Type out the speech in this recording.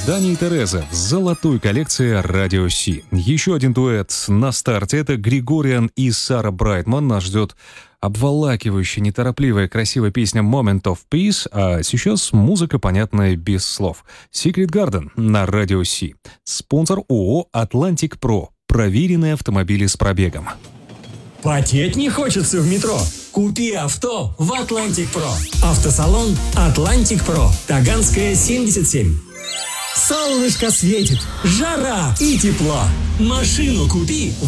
Дани и Тереза в золотой коллекции Радио Си. Еще один дуэт на старте. Это Григориан и Сара Брайтман. Нас ждет обволакивающая, неторопливая, красивая песня «Moment of Peace», а сейчас музыка, понятная без слов. Secret Garden на Радио Си. Спонсор ООО «Атлантик Про». Проверенные автомобили с пробегом. Потеть не хочется в метро? Купи авто в Атлантик Про. Автосалон Атлантик Про. Таганская, 77. Солнышко светит, жара и тепло. Машину купи